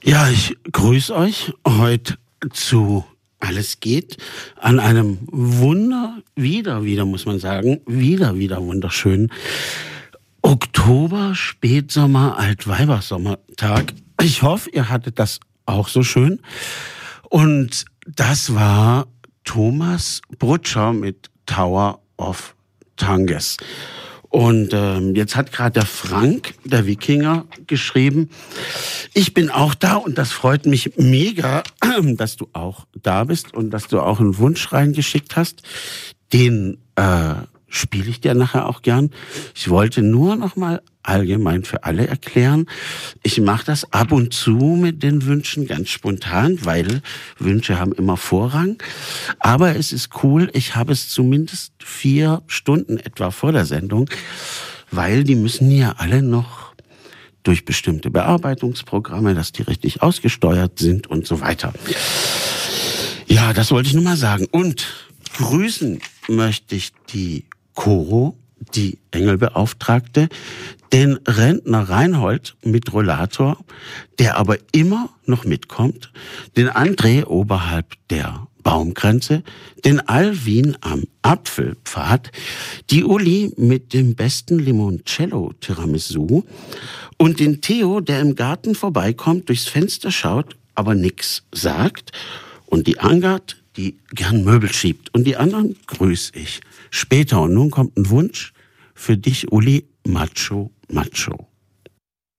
Ja, ich grüße euch heute zu Alles geht an einem wieder muss man sagen, wieder wunderschönen Oktober, Spätsommer, Altweibersommertag. Ich hoffe, ihr hattet das auch so schön. Und das war Thomas Brutscher mit Tower of Tanges. Und jetzt hat gerade der Frank, der Wikinger, geschrieben, ich bin auch da und das freut mich mega, dass du auch da bist und dass du auch einen Wunsch reingeschickt hast. Den spiele ich dir nachher auch gern. Ich wollte nur noch mal allgemein für alle erklären, ich mache das ab und zu mit den Wünschen ganz spontan, weil Wünsche haben immer Vorrang. Aber es ist cool, ich habe es zumindest 4 Stunden etwa vor der Sendung, weil die müssen ja alle noch durch bestimmte Bearbeitungsprogramme, dass die richtig ausgesteuert sind und so weiter. Ja, das wollte ich nur mal sagen. Und grüßen möchte ich die Coro, die Engelbeauftragte, den Rentner Reinhold mit Rollator, der aber immer noch mitkommt, den André oberhalb der Baumgrenze, den Alvin am Apfelpfad, die Uli mit dem besten Limoncello Tiramisu und den Theo, der im Garten vorbeikommt, durchs Fenster schaut, aber nix sagt, und die Angard, die gern Möbel schiebt. Und die anderen grüß ich später. Und nun kommt ein Wunsch für dich, Uli, Macho.